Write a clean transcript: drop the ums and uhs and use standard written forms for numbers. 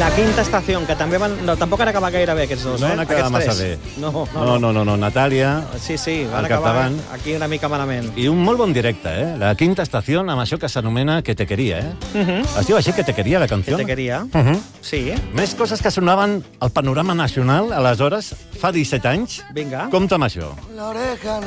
La Quinta Estación, que també no, tampoc han acabat gaire bé aquests dos, No han acabat massa bé. No, Natàlia, Sí, van al acabar capdavant. aquí una mica malament. I un molt bon directe, La Quinta Estación, amb això que s'anomena Que te quería, Es diu així, Que te quería, la canció? Que te quería, sí. Més coses que sonaven al panorama nacional, aleshores, fa 17 anys. Vinga. Compte amb això. La oreja